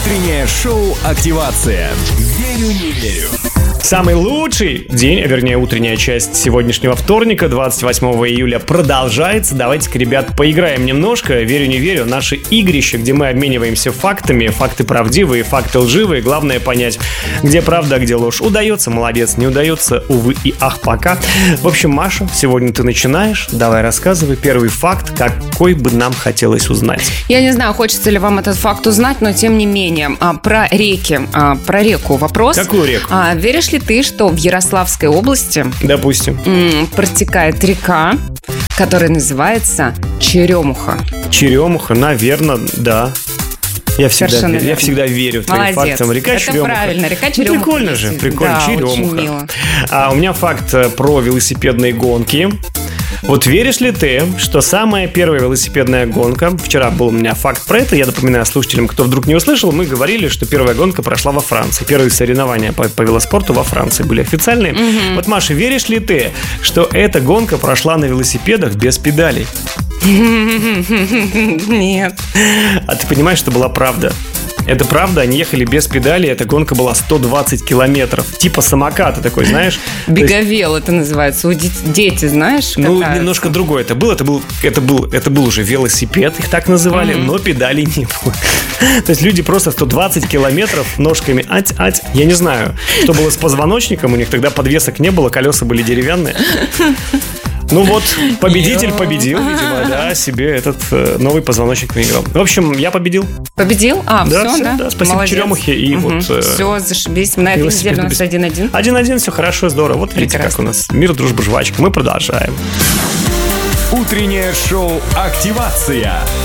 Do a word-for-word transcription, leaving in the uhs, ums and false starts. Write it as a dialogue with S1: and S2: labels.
S1: Утреннее шоу «Активация». Верю, не верю.
S2: Самый лучший день, вернее, утренняя часть сегодняшнего вторника, двадцать восьмого июля, продолжается. Давайте-ка, ребят, поиграем немножко. Верю, не верю. Наше игрище, где мы обмениваемся фактами. Факты правдивые, факты лживые. Главное понять, где правда, а где ложь. Удается, молодец. Не удается, увы и ах, пока. В общем, Маша, сегодня ты начинаешь. Давай, рассказывай первый факт, какой бы нам хотелось узнать.
S3: Я не знаю, хочется ли вам этот факт узнать, но тем не менее. А, про реки. А, про реку вопрос.
S2: Какую реку?
S3: А, веришь ли ты, что в Ярославской области,
S2: допустим,
S3: м- протекает река, которая называется Черемуха?
S2: Черемуха, наверное, да. Я всегда, верю, я всегда верю в твои
S3: Молодец.
S2: факты. Река
S3: Это
S2: Черемуха.
S3: правильно, река
S2: Ну,
S3: Черемуха.
S2: прикольно же, прикольно,
S3: Да,
S2: Черемуха.
S3: очень мило.
S2: А у меня факт про велосипедные гонки. Вот веришь ли ты, что самая первая велосипедная гонка, вчера был у меня факт про это, я напоминаю слушателям, кто вдруг не услышал, мы говорили, что первая гонка прошла во Франции. Первые соревнования по, по велоспорту во Франции были официальные. Mm-hmm. Вот, Маша, веришь ли ты, что эта гонка прошла на велосипедах без педалей?
S3: Нет.
S2: А ты понимаешь, что была правда? Это правда, они ехали без педали, эта гонка была сто двадцать километров. Типа самоката такой, знаешь?
S3: Беговел это называется. У дети, дети знаешь,
S2: ну,
S3: катаются.
S2: Немножко другое это был. Это был, это был, это был уже велосипед, их так называли, mm-hmm. но педалей не было. То есть люди просто сто двадцать километров ножками ать-ать. Я не знаю, что было с позвоночником, у них тогда подвесок не было, колеса были деревянные. Ну вот, победитель победил, видимо, да, себе этот э, новый позвоночник выиграл. В общем, я победил.
S3: Победил? А,
S2: да,
S3: все,
S2: все,
S3: да?
S2: да, спасибо
S3: Молодец.
S2: Черемухе. И
S3: угу.
S2: вот, э,
S3: все, зашибись. На этой неделе у нас один-один.
S2: один-один, все хорошо, здорово. Вот видите, как у нас мир, дружба, жвачка. Мы продолжаем.
S1: Утреннее шоу «Активация».